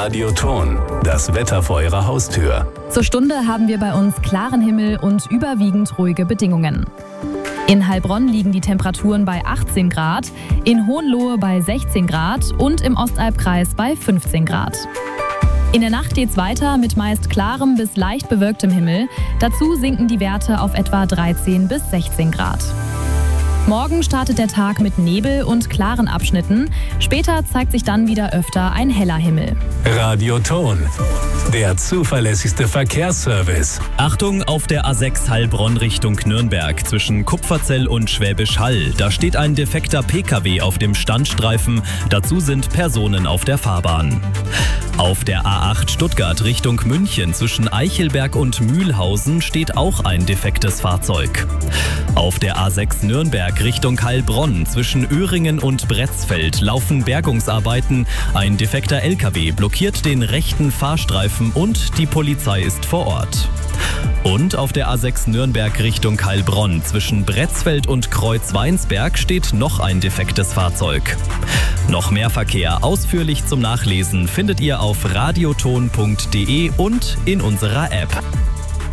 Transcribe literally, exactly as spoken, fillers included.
Radioton, das Wetter vor Ihrer Haustür. Zur Stunde haben wir bei uns klaren Himmel und überwiegend ruhige Bedingungen. In Heilbronn liegen die Temperaturen bei achtzehn Grad, in Hohenlohe bei sechzehn Grad und im Ostalbkreis bei fünfzehn Grad. In der Nacht geht's weiter mit meist klarem bis leicht bewölktem Himmel. Dazu sinken die Werte auf etwa dreizehn bis sechzehn Grad. Morgen startet der Tag mit Nebel und klaren Abschnitten. Später zeigt sich dann wieder öfter ein heller Himmel. Radioton, der zuverlässigste Verkehrsservice. Achtung auf der A sechs Heilbronn Richtung Nürnberg zwischen Kupferzell und Schwäbisch Hall. Da steht ein defekter P K W auf dem Standstreifen. Dazu sind Personen auf der Fahrbahn. Auf der A acht Stuttgart Richtung München zwischen Eichelberg und Mühlhausen steht auch ein defektes Fahrzeug. Auf der A sechs Nürnberg Richtung Heilbronn zwischen Öhringen und Bretzfeld laufen Bergungsarbeiten. Ein defekter L K W blockiert den rechten Fahrstreifen und die Polizei ist vor Ort. Und auf der A sechs Nürnberg Richtung Heilbronn zwischen Bretzfeld und Kreuzweinsberg steht noch ein defektes Fahrzeug. Noch mehr Verkehr ausführlich zum Nachlesen findet ihr auf radioton punkt de und in unserer App.